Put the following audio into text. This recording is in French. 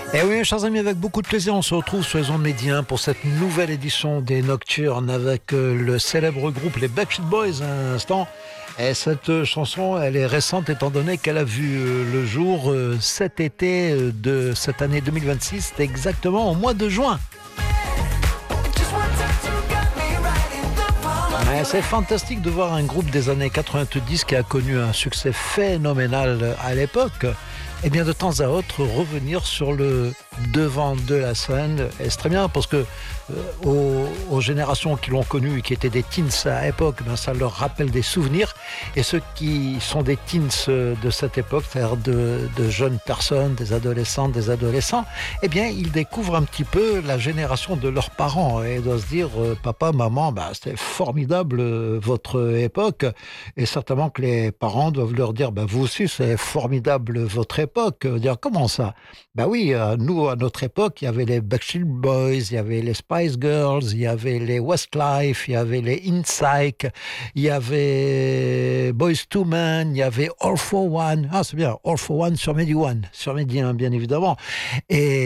Et oui, chers amis, avec beaucoup de plaisir, on se retrouve sur les ondes Média pour cette nouvelle édition des Nocturnes avec le célèbre groupe les Backstreet Boys à l'instant. Et cette chanson, elle est récente étant donné qu'elle a vu le jour cet été de cette année 2026, c'était exactement au mois de juin. Mais c'est fantastique de voir un groupe des années 90 qui a connu un succès phénoménal à l'époque, et bien de temps à autre revenir sur le devant de la scène. Et c'est très bien parce que aux générations qui l'ont connu et qui étaient des teens à l'époque, ben ça leur rappelle des souvenirs. Et ceux qui sont des teens de cette époque, c'est-à-dire de jeunes personnes, des adolescentes, des adolescents, eh bien ils découvrent un petit peu la génération de leurs parents et doivent se dire papa, maman, ben, c'était formidable votre époque. Et certainement que les parents doivent leur dire ben, vous aussi c'est formidable votre époque. Dire comment ça? Ben oui, nous à notre époque, il y avait les Backstreet Boys, il y avait les Spice Girls, il y avait les Westlife, il y avait les Insync, il y avait Boys II Men, il y avait All for One. Ah, c'est bien, All for One sur Medi One, sur Medi 1, bien évidemment. Et